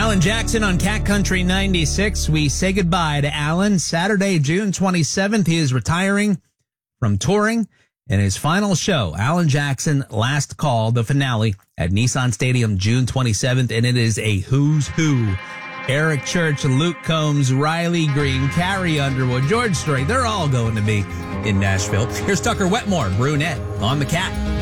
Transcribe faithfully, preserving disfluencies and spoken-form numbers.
Alan Jackson on Cat Country ninety-six. We say goodbye to Alan. Saturday, June twenty-seventh, he is retiring from touring. And his final show, Alan Jackson, Last Call, the finale at Nissan Stadium, June twenty-seventh. And it is a who's who. Eric Church, Luke Combs, Riley Green, Carrie Underwood, George Strait. They're all going to be in Nashville. Here's Tucker Wetmore, Brunette, on the Cat.